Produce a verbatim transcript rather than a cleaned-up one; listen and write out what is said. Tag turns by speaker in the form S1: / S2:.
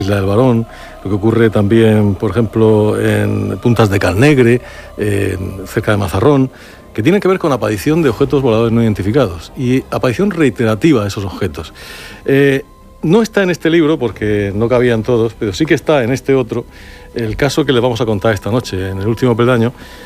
S1: Isla del Barón, lo que ocurre también, por ejemplo, en Puntas de Calnegre, eh, cerca de Mazarrón, que tienen que ver con aparición de objetos voladores no identificados y aparición reiterativa de esos objetos. Eh, no está en este libro porque no cabían todos, pero sí que está en este otro, el caso que les vamos a contar esta noche, en El último peldaño,